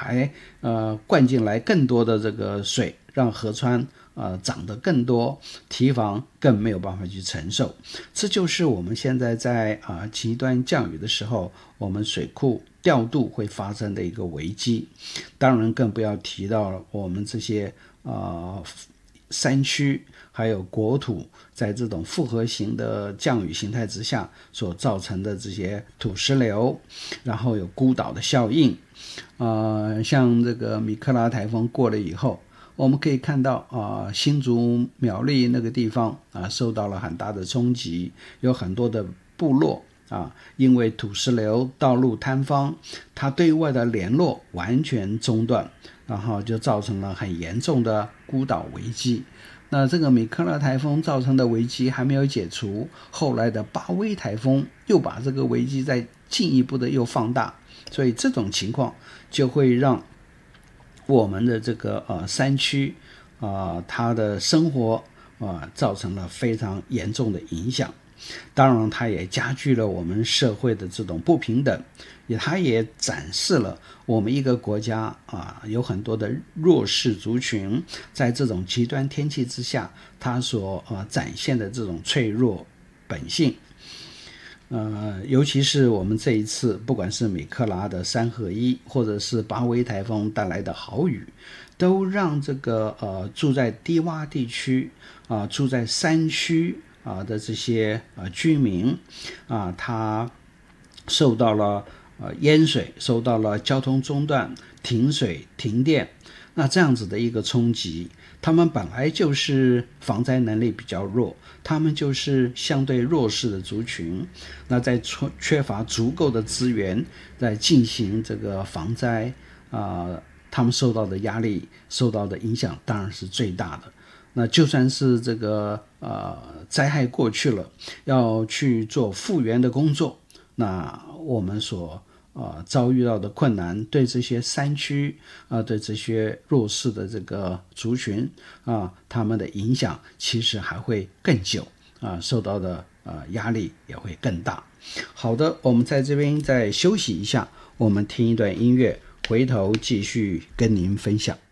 来灌进来更多的这个水，让河川涨得更多，堤防更没有办法去承受。这就是我们现在在极端降雨的时候，我们水库调度会发生的一个危机。当然更不要提到我们这些山区还有国土在这种复合型的降雨形态之下所造成的这些土石流，然后有孤岛的效应。像这个米克拉台风过了以后，我们可以看到新竹苗栗那个地方受到了很大的冲击，有很多的部落因为土石流道路坍方，它对外的联络完全中断，然后就造成了很严重的孤岛危机。那这个米克拉台风造成的危机还没有解除，后来的巴威台风又把这个危机再进一步的又放大，所以这种情况就会让我们的这个山区它的生活造成了非常严重的影响。当然它也加剧了我们社会的这种不平等，它也展示了我们一个国家有很多的弱势族群在这种极端天气之下它所展现的这种脆弱本性。尤其是我们这一次不管是米克拉的3合1或者是巴威台风带来的豪雨，都让这个住在低洼地区住在山区的这些居民他受到了淹水，受到了交通中断、停水、停电。那这样子的一个冲击，他们本来就是防灾能力比较弱，他们就是相对弱势的族群，那在缺乏足够的资源在进行这个防灾他们受到的压力、受到的影响当然是最大的。那就算是这个灾害过去了，要去做复原的工作，那我们所遭遇到的困难，对这些山区对这些弱势的这个族群他们的影响其实还会更久受到的压力也会更大。好的，我们在这边再休息一下，我们听一段音乐，回头继续跟您分享。